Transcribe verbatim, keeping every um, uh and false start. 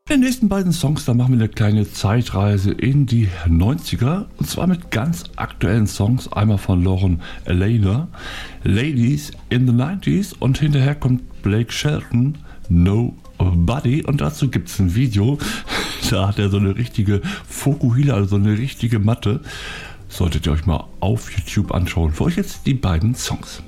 In den nächsten beiden Songs, da machen wir eine kleine Zeitreise in die neunziger und zwar mit ganz aktuellen Songs. Einmal von Lauren Alaina, Ladies in the nineties, und hinterher kommt Blake Shelton, Nobody, und dazu gibt es ein Video. Da hat er so eine richtige Fokuhila, also so eine richtige Matte. Solltet ihr euch mal auf YouTube anschauen. Für euch jetzt die beiden Songs.